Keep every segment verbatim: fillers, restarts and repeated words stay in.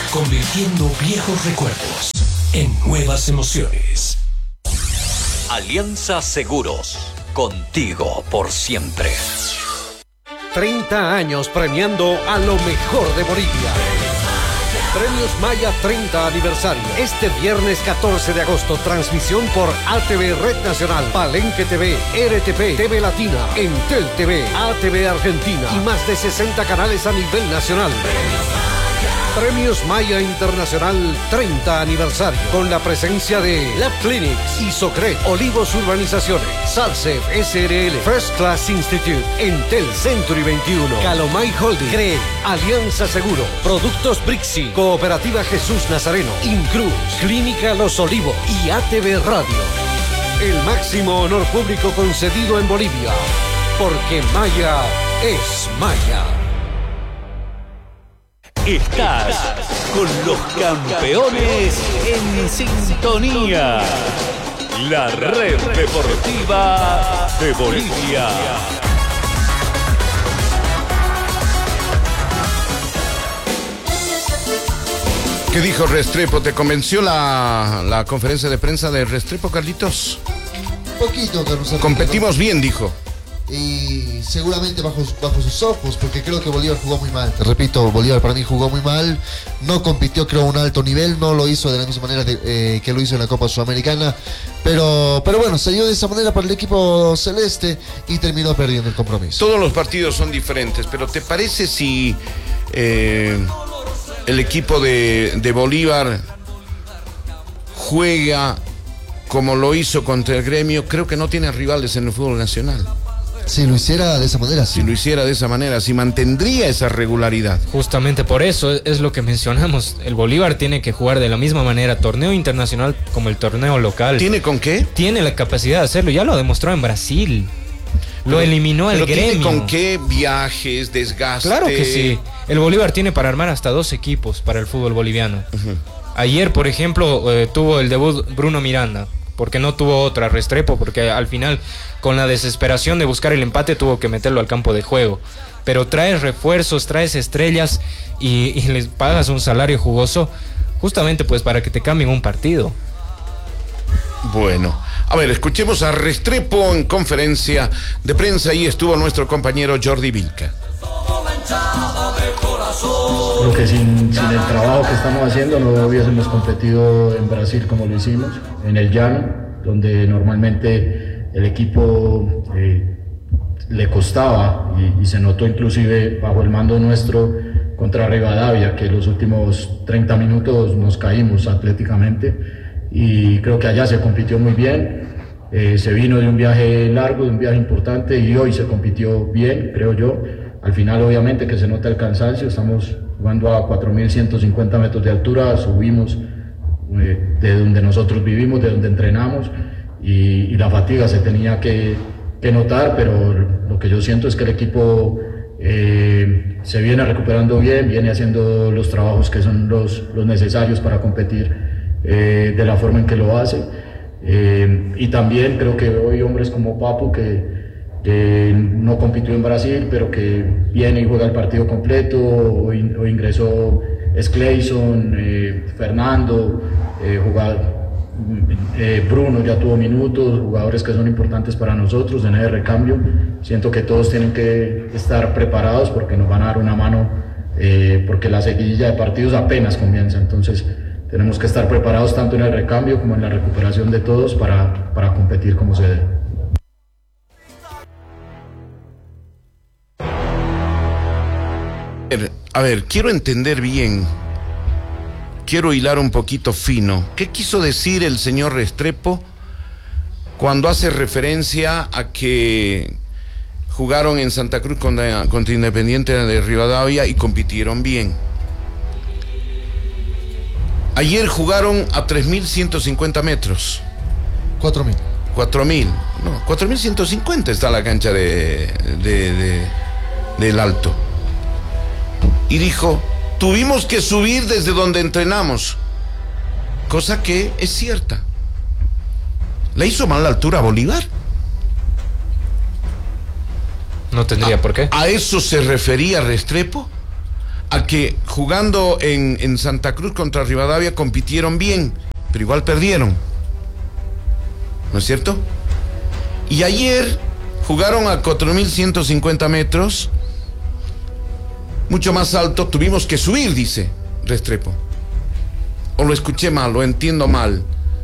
Convirtiendo viejos recuerdos en nuevas emociones. Alianza Seguros, contigo por siempre. treinta años premiando a lo mejor de Bolivia. Premios Maya treinta aniversario. Este viernes catorce de agosto, transmisión por A T V Red Nacional, Palenque T V, R T P, T V Latina, Entel T V, A T V Argentina y más de sesenta canales a nivel nacional. Premios Maya Internacional treinta aniversario, con la presencia de Lab Clinics, Isocred, Olivos Urbanizaciones, Salsef S R L, First Class Institute, Entel Century veintiuno, Calomay Holding, CRE, Alianza Seguro, Productos Brixi, Cooperativa Jesús Nazareno, Incruz, Clínica Los Olivos y A T V Radio. El máximo honor público concedido en Bolivia, porque Maya es Maya. Estás con los campeones en sintonía. La red deportiva de Bolivia. ¿Qué dijo Restrepo? ¿Te convenció la, la conferencia de prensa de Restrepo, Carlitos? Un poquito, Carlos. Competimos bien, dijo. Y seguramente bajo, bajo sus ojos, porque creo que Bolívar jugó muy mal. Te repito, Bolívar para mí jugó muy mal, no compitió creo a un alto nivel, no lo hizo de la misma manera de, eh, que lo hizo en la Copa Sudamericana, pero, pero bueno, se dio de esa manera para el equipo celeste y terminó perdiendo el compromiso. Todos los partidos son diferentes, pero ¿te parece si eh, el equipo de, de Bolívar juega como lo hizo contra el Gremio? Creo que no tiene rivales en el fútbol nacional. Si lo hiciera de esa manera, sí. Si lo hiciera de esa manera, si mantendría esa regularidad. Justamente por eso es lo que mencionamos. El Bolívar tiene que jugar de la misma manera, torneo internacional como el torneo local. ¿Tiene con qué? Tiene la capacidad de hacerlo, ya lo demostró en Brasil. Lo pero, eliminó el pero Gremio. ¿Tiene con qué? Viajes, desgaste. Claro que sí. El Bolívar tiene para armar hasta dos equipos para el fútbol boliviano. Uh-huh. Ayer, por ejemplo, eh, tuvo el debut Bruno Miranda, porque no tuvo otra, Restrepo, porque al final, con la desesperación de buscar el empate, tuvo que meterlo al campo de juego. Pero traes refuerzos, traes estrellas y, y les pagas un salario jugoso, justamente pues para que te cambien un partido. Bueno, a ver, escuchemos a Restrepo en conferencia de prensa. Ahí estuvo nuestro compañero Jordi Vilca. Creo que sin, sin el trabajo que estamos haciendo no hubiésemos competido en Brasil como lo hicimos, en el llano, donde normalmente el equipo eh, le costaba y, y se notó inclusive bajo el mando nuestro contra Rivadavia, que los últimos treinta minutos nos caímos atléticamente, y creo que allá se compitió muy bien. Eh, se vino de un viaje largo, de un viaje importante, y hoy se compitió bien, creo yo. Al final obviamente que se nota el cansancio, estamos jugando a cuatro mil ciento cincuenta metros de altura, subimos eh, de donde nosotros vivimos, de donde entrenamos, y, y la fatiga se tenía que, que notar, pero lo que yo siento es que el equipo eh, se viene recuperando bien, viene haciendo los trabajos que son los, los necesarios para competir eh, de la forma en que lo hace, eh, y también creo que hoy hombres como Papu, que que no compitió en Brasil, pero que viene y juega el partido completo, o, in, o ingresó Skleison, eh, Fernando, eh, jugar, eh, Bruno ya tuvo minutos, jugadores que son importantes para nosotros en el recambio. Siento que todos tienen que estar preparados porque nos van a dar una mano, eh, porque la seguidilla de partidos apenas comienza, entonces tenemos que estar preparados tanto en el recambio como en la recuperación de todos para, para competir como se debe. A ver, quiero entender bien, quiero hilar un poquito fino. ¿Qué quiso decir el señor Restrepo cuando hace referencia a que jugaron en Santa Cruz contra, contra Independiente de Rivadavia y compitieron bien? Ayer jugaron a tres mil ciento cincuenta metros. cuatro mil. cuatro mil. No, cuatro mil ciento cincuenta está la cancha de, de, de, del Alto. Y dijo, tuvimos que subir desde donde entrenamos. Cosa que es cierta. ¿Le hizo mal la altura a Bolívar? No tendría a, por qué. ¿A eso se refería Restrepo? a que jugando en, en Santa Cruz contra Rivadavia compitieron bien, pero igual perdieron. ¿No es cierto? Y ayer jugaron a cuatro mil ciento cincuenta metros, mucho más alto, tuvimos que subir, dice Restrepo. O lo escuché mal, lo entiendo mal.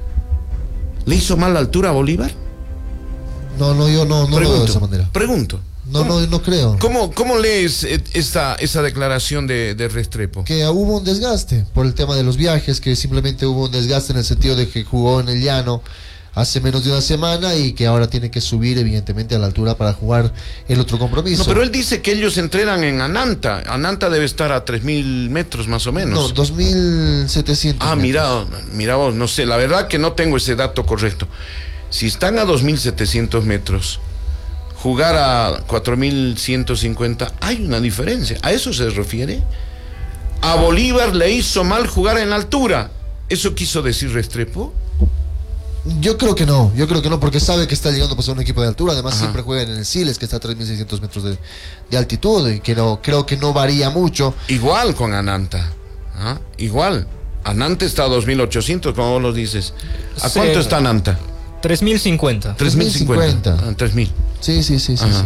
¿Le hizo mal la altura a Bolívar? No, no, yo no, no lo veo de esa manera. Pregunto. No, no, no creo. ¿Cómo, cómo lees esta, esa declaración de, de Restrepo? Que hubo un desgaste por el tema de los viajes, que simplemente hubo un desgaste en el sentido de que jugó en el llano hace menos de una semana y que ahora tiene que subir evidentemente a la altura para jugar el otro compromiso. No, pero él dice que ellos entrenan en Ananta. Ananta debe estar a tres mil metros más o menos. No, dos mil setecientos. Ah, mira, mira vos, no sé, la verdad que no tengo ese dato correcto. Si están a dos mil setecientos metros, jugar a cuatro mil ciento cincuenta, hay una diferencia. ¿A eso se refiere? A Bolívar le hizo mal jugar en altura. ¿Eso quiso decir Restrepo? Yo creo que no, yo creo que no, porque sabe que está llegando pues, a un equipo de altura. Además, Ajá. siempre juega en el Siles, que está a tres mil seiscientos metros de, de altitud, y que no, creo que no varía mucho. Igual con Ananta. ¿Ah? Igual. Ananta está a dos mil ochocientos, como vos lo dices. ¿A Sí. cuánto está Ananta? tres mil cincuenta. tres mil cincuenta. Ah, tres mil. Sí, sí, sí, sí, Ajá. sí.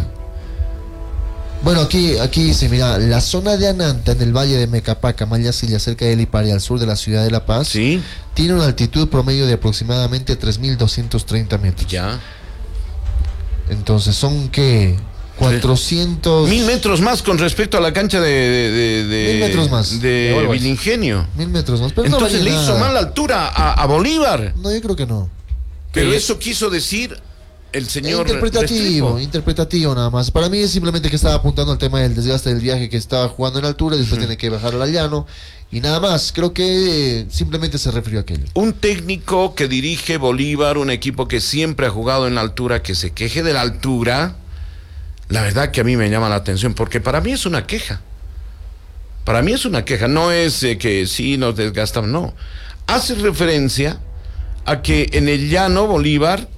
Bueno, aquí, aquí dice, mira, la zona de Ananta en el valle de Mecapaca, Mayasilla, cerca de Lipari, al sur de la ciudad de La Paz, Sí, tiene una altitud promedio de aproximadamente tres mil doscientos treinta metros. ya. Entonces, ¿son qué? cuatrocientos... Mil metros más con respecto a la cancha de... de, de, de Mil metros más. De De Always. Vilingenio. Mil metros más. Pero Entonces no le varía hizo nada. mal la altura a, a Bolívar. No, yo creo que no. Pero Sí. eso quiso decir el señor Interpretativo, Restrepo. interpretativo nada más. Para mí es simplemente que estaba apuntando al tema del desgaste del viaje, que estaba jugando en altura y después tiene que bajar al llano. Y nada más, creo que simplemente se refirió a aquello. Un técnico que dirige Bolívar, un equipo que siempre ha jugado en la altura, que se queje de la altura, la verdad que a mí me llama la atención, porque para mí es una queja. Para mí es una queja, no es eh, que sí nos desgastamos, no. Hace referencia a que en el llano Bolívar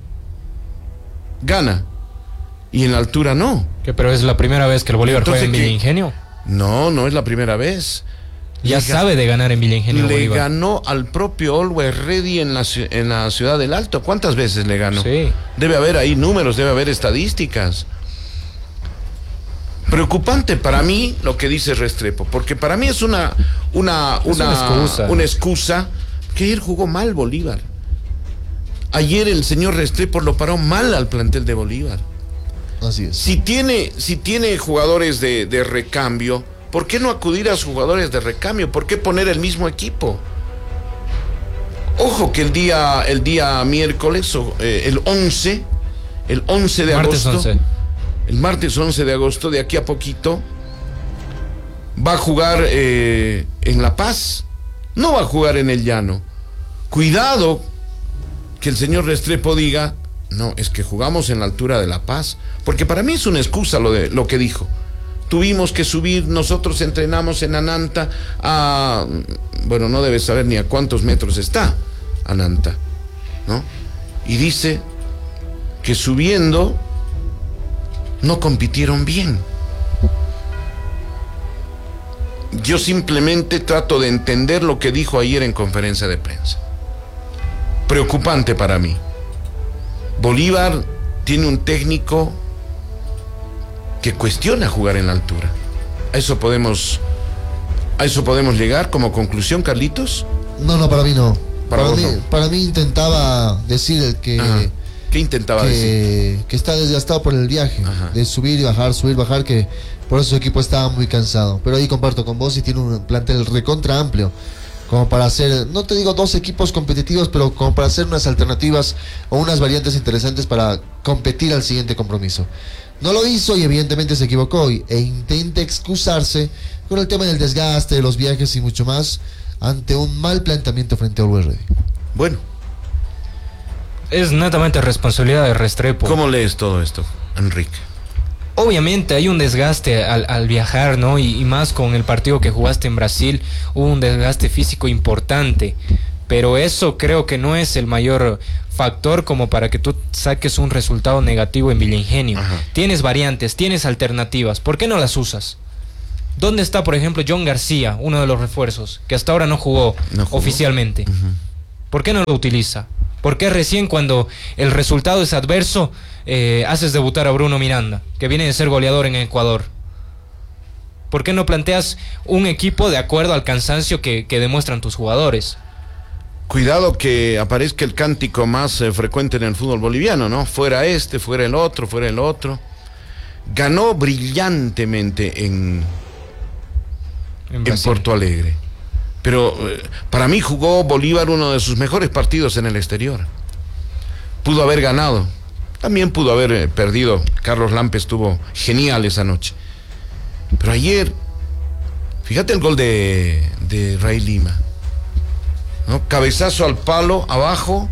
gana y en la altura no. Que, pero es la primera vez que el Bolívar juega en Entonces, ¿qué? Vilingenio. No, no es la primera vez. Ya Le sabe de ganar en Vilingenio Le Bolívar. ganó al propio Always Ready en la, ci- en la ciudad del Alto. ¿Cuántas veces le ganó? Sí. Debe haber ahí números, debe haber estadísticas. Preocupante para mí lo que dice Restrepo, porque para mí es una una Es una, una excusa. una excusa que ayer jugó mal Bolívar. Ayer el señor Restrepo lo paró mal al plantel de Bolívar. Así es. Si tiene, si tiene jugadores de, de recambio, ¿por qué no acudir a sus jugadores de recambio? ¿Por qué poner el mismo equipo? Ojo que el día, el día miércoles, o, eh, el once, el once de Martes agosto, once. el martes once de agosto, de aquí a poquito, va a jugar eh, en La Paz, no va a jugar en el llano. Cuidado que el señor Restrepo diga, no, es que jugamos en la altura de La Paz, porque para mí es una excusa lo, de, lo que dijo. Tuvimos que subir, nosotros entrenamos en Ananta a, bueno, no debes saber ni a cuántos metros está Ananta, ¿no? Y dice que subiendo no compitieron bien. Yo simplemente trato de entender lo que dijo ayer en conferencia de prensa. Preocupante para mí. Bolívar tiene un técnico que cuestiona jugar en la altura. ¿A eso podemos, a eso podemos llegar como conclusión, Carlitos? No, no, para mí no. Para Para, vos mí, no. para mí intentaba decir el que, Ajá. ¿Qué intentaba decir? que, que está desgastado por el viaje, Ajá. de subir y bajar, subir, bajar, que por eso su equipo estaba muy cansado. Pero ahí comparto con vos y tiene un plantel recontra amplio, como para hacer, no te digo dos equipos competitivos, pero como para hacer unas alternativas o unas variantes interesantes para competir al siguiente compromiso. No lo hizo y evidentemente se equivocó y, e intenta excusarse con el tema del desgaste, de los viajes y mucho más ante un mal planteamiento frente a Always Ready. Bueno, Es netamente responsabilidad de Restrepo. ¿cómo lees todo esto, Enrique? Obviamente hay un desgaste al, al viajar, ¿no? Y, y más con el partido que jugaste en Brasil, hubo un desgaste físico importante. Pero eso creo que no es el mayor factor como para que tú saques un resultado negativo en Vilingenio. Ajá. Tienes variantes, tienes alternativas. ¿Por qué no las usas? ¿Dónde está, por ejemplo, John García, uno de los refuerzos, que hasta ahora no jugó, ¿No jugó? oficialmente? Uh-huh. ¿Por qué no lo utiliza? ¿Por qué recién cuando el resultado es adverso eh, haces debutar a Bruno Miranda, que viene de ser goleador en Ecuador? ¿Por qué no planteas un equipo de acuerdo al cansancio que, que demuestran tus jugadores? Cuidado que aparezca el cántico más eh, frecuente en el fútbol boliviano, ¿no? Fuera este, fuera el otro, fuera el otro. Ganó brillantemente en, en, en Porto Alegre. Pero eh, para mí jugó Bolívar uno de sus mejores partidos en el exterior. Pudo haber ganado. También pudo haber eh, perdido. Carlos Lampe estuvo genial esa noche. Pero ayer, fíjate el gol de, de Ray Lima, ¿no? Cabezazo al palo, abajo.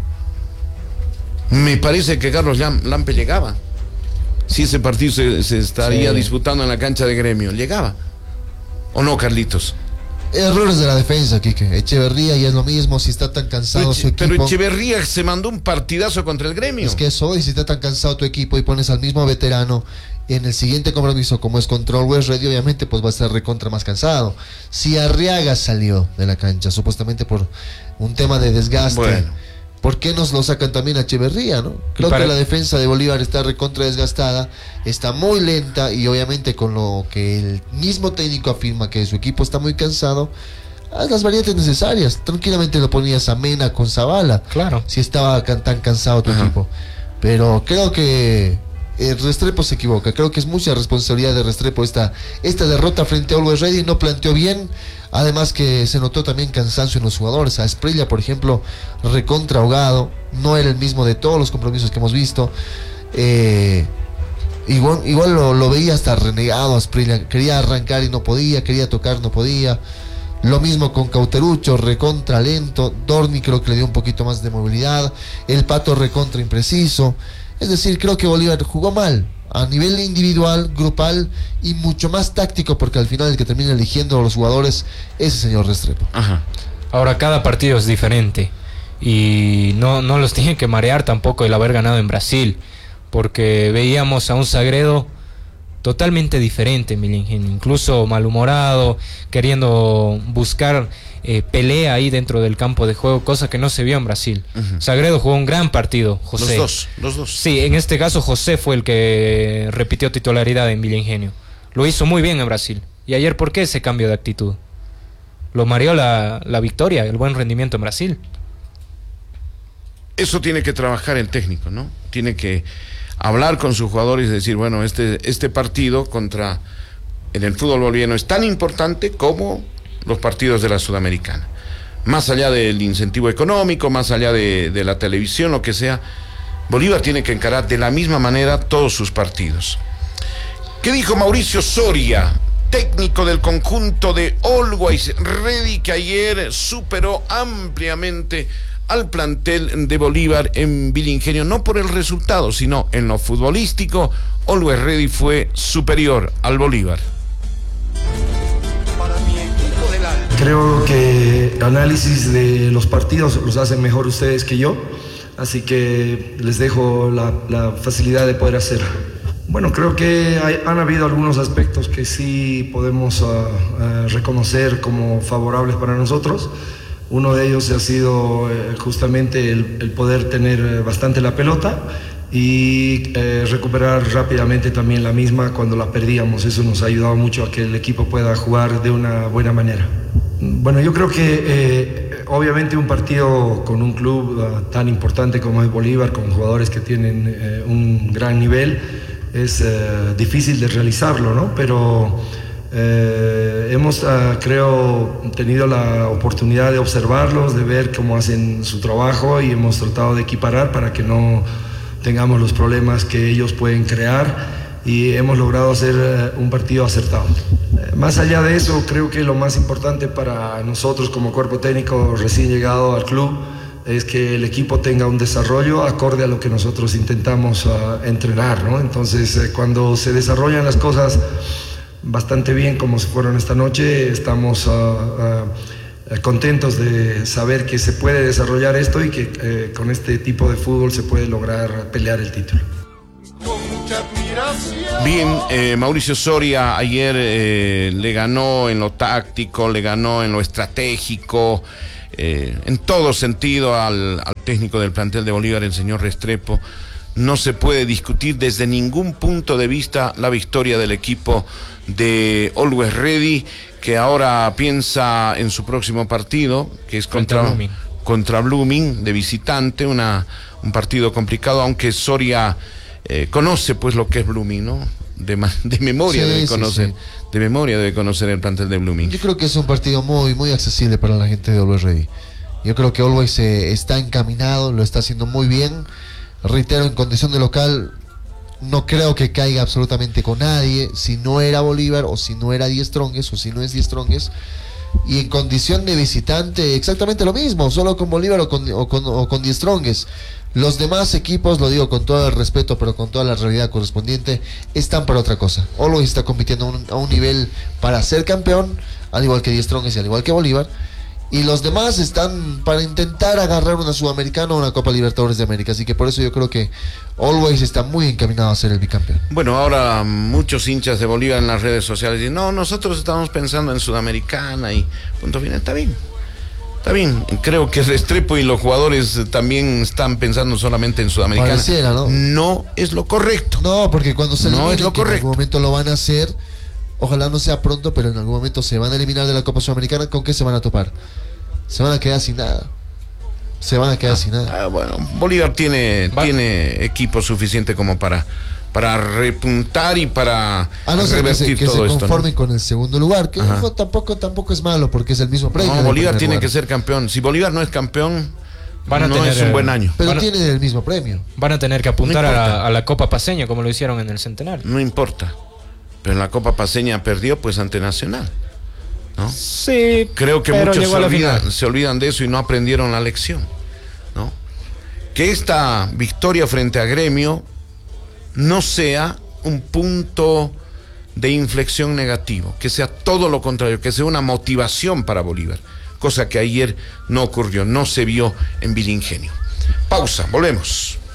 Me parece que Carlos Lampe llegaba. Si ese partido se, se estaría sí. disputando en la cancha de Gremio, llegaba. ¿O no, Carlitos? Errores de la defensa, Quique. Echeverría ya es lo mismo, si está tan cansado pero, su equipo. Pero Echeverría se mandó un partidazo contra el Gremio. Es que eso, y si está tan cansado tu equipo y pones al mismo veterano en el siguiente compromiso, como es contra West Ready, obviamente pues va a estar recontra más cansado. Si Arriaga salió de la cancha, supuestamente por un tema de desgaste, bueno, ¿por qué nos lo sacan también a Echeverría, no? Creo para... que la defensa de Bolívar está recontra desgastada, está muy lenta, y obviamente con lo que el mismo técnico afirma, que su equipo está muy cansado, haz las variantes necesarias. Tranquilamente lo ponías a Mena con Zavala, claro, si estaba tan cansado tu Ajá. equipo. Pero creo que el Restrepo se equivoca. Creo que es mucha responsabilidad de Restrepo esta, esta derrota frente a Always Ready. No planteó bien. Además que se notó también cansancio en los jugadores. A Esprilla, por ejemplo, recontra ahogado. No era el mismo de todos los compromisos que hemos visto. Eh, igual igual lo, lo veía hasta renegado a Esprilla. Quería arrancar y no podía. Quería tocar, no podía. Lo mismo con Cauterucho, recontra lento. Dorni creo que le dio un poquito más de movilidad. El Pato recontra impreciso. Es decir, creo que Bolívar jugó mal a nivel individual, grupal y mucho más táctico, porque al final el que termina eligiendo a los jugadores es el señor Restrepo. Ajá. Ahora cada partido es diferente y no, no los tiene que marear tampoco el haber ganado en Brasil, porque veíamos a un Sagredo totalmente diferente, incluso malhumorado, queriendo buscar eh, pelea ahí dentro del campo de juego, cosa que no se vio en Brasil. Uh-huh. Sagredo jugó un gran partido, José. Los dos, los dos. Sí, en este caso José fue el que repitió titularidad en Villa Ingenio. Lo hizo muy bien en Brasil. Y ayer, ¿por qué ese cambio de actitud? Lo mareó la, la victoria, el buen rendimiento en Brasil. Eso tiene que trabajar el técnico, ¿no? Tiene que hablar con sus jugadores y decir, bueno, este, este partido contra en el fútbol boliviano es tan importante como los partidos de la Sudamericana. Más allá del incentivo económico, más allá de, de la televisión, lo que sea, Bolívar tiene que encarar de la misma manera todos sus partidos. ¿Qué dijo Mauricio Soria, técnico del conjunto de Always Ready, que ayer superó ampliamente al plantel de Bolívar en Villa Ingenio? No por el resultado, sino en lo futbolístico. Always Ready fue superior al Bolívar. Creo que el análisis de los partidos los hacen mejor ustedes que yo, así que les dejo la, la facilidad de poder hacerlo. Bueno, creo que hay, han habido algunos aspectos que sí podemos uh, uh, reconocer como favorables para nosotros. Uno de ellos ha sido eh, justamente el, el poder tener bastante la pelota y eh, recuperar rápidamente también la misma cuando la perdíamos. Eso nos ha ayudado mucho a que el equipo pueda jugar de una buena manera. Bueno, yo creo que eh, obviamente un partido con un club uh, tan importante como es Bolívar, con jugadores que tienen eh, un gran nivel, es eh, difícil de realizarlo, ¿no? Pero Eh, hemos, uh, creo, tenido la oportunidad de observarlos, de ver cómo hacen su trabajo, y hemos tratado de equiparar para que no tengamos los problemas que ellos pueden crear, y hemos logrado hacer uh, un partido acertado. Uh, más allá de eso, creo que lo más importante para nosotros como cuerpo técnico recién llegado al club es que el equipo tenga un desarrollo acorde a lo que nosotros intentamos uh, entrenar, ¿no? Entonces, uh, cuando se desarrollan las cosas bastante bien como se fueron esta noche, estamos uh, uh, contentos de saber que se puede desarrollar esto y que uh, con este tipo de fútbol se puede lograr pelear el título. Con mucha admiración. Bien, eh, Mauricio Soria ayer eh, le ganó en lo táctico, le ganó en lo estratégico, eh, en todo sentido al, al técnico del plantel de Bolívar, el señor Restrepo. No se puede discutir desde ningún punto de vista la victoria del equipo de Always Ready, que ahora piensa en su próximo partido, que es contra, contra Blooming, contra Blooming de visitante, una, un partido complicado, aunque Soria eh, conoce pues lo que es Blooming, ¿no? De, de memoria sí, debe sí, conocer, sí. de memoria debe conocer el plantel de Blooming. Yo creo que es un partido muy, muy accesible para la gente de Always Ready. Yo creo que Always eh, está encaminado, lo está haciendo muy bien. Reitero, en condición de local, no creo que caiga absolutamente con nadie, si no era Bolívar o si no era Die Strongest o si no es Die Strongest. Y en condición de visitante, exactamente lo mismo, solo con Bolívar o con, o con, o con Die Strongest. Los demás equipos, lo digo con todo el respeto, pero con toda la realidad correspondiente, están para otra cosa. Always está compitiendo a un, a un nivel para ser campeón, al igual que Die Strongest y al igual que Bolívar. Y los demás están para intentar agarrar una Sudamericana o una Copa Libertadores de América. Así que por eso yo creo que Always está muy encaminado a ser el bicampeón. Bueno, ahora muchos hinchas de Bolívar en las redes sociales dicen, no, nosotros estamos pensando en Sudamericana y punto final. Está bien, está bien. Creo que Restrepo y los jugadores también están pensando solamente en Sudamericana. Pareciera, ¿no? No es lo correcto. No, porque cuando se no es lo correcto. En algún momento lo van a hacer. Ojalá no sea pronto, pero en algún momento se van a eliminar de la Copa Sudamericana. ¿Con qué se van a topar? Se van a quedar sin nada. Se van a quedar ah, sin nada. Ah, bueno, Bolívar tiene, tiene equipo suficiente como para, para repuntar y para a no ser revertir que se, que todo se conformen esto, ¿no? Con el segundo lugar, que ojo, tampoco, tampoco es malo, porque es el mismo premio. No, Bolívar tiene lugar. que ser campeón. Si Bolívar no es campeón, van a no tener, es un buen año. Pero a, tiene el mismo premio. Van a tener que apuntar no a, la, a la Copa Paceña, como lo hicieron en el Centenario. No importa. Pero en la Copa Paceña perdió pues ante Nacional, ¿no? Sí. Creo que muchos se olvidan, se olvidan de eso y no aprendieron la lección, ¿no? Que esta victoria frente a Gremio no sea un punto de inflexión negativo, que sea todo lo contrario, que sea una motivación para Bolívar, cosa que ayer no ocurrió, no se vio en Bilingenio. Pausa, volvemos.